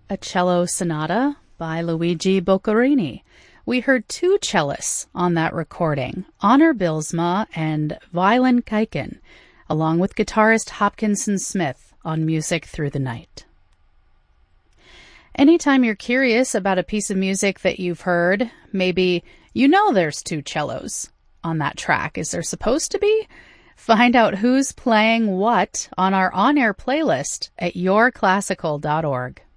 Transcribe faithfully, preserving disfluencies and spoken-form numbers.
a cello sonata by Luigi Boccherini. We heard two cellists on that recording, Honor Bylsma and Violin Kaiken, along with guitarist Hopkinson Smith on Music Through the Night. Anytime you're curious about a piece of music that you've heard, maybe you know there's two cellos on that track. Is there supposed to be? Find out who's playing what on our on-air playlist at your classical dot org.